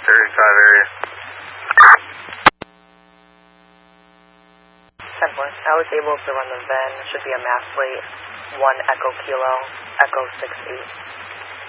35 area. 10-4. I was able to run the VIN. Should be a mass plate 1 Echo Kilo, Echo 68.